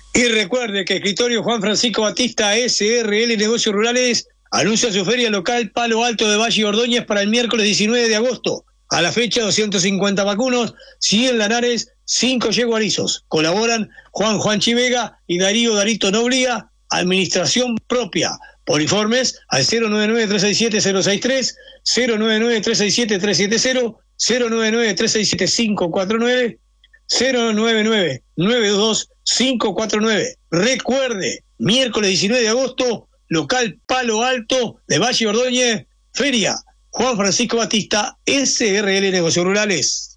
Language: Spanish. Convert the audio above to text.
Y recuerde que Escritorio Juan Francisco Batista SRL Negocios Rurales anuncia su feria local Palo Alto de Valle Ordóñez para el miércoles 19 de agosto. A la fecha, 250 vacunos, 100 lanares, 5 yeguarizos. Colaboran Juan Chivega y Darito Noblia, administración propia. Por informes al 099-367-063, 099-367-370, 099-367-549, 099-922-549. Recuerde, miércoles 19 de agosto, local Palo Alto de Valle Ordóñez, feria Juan Francisco Batista, SRL Negocios Rurales.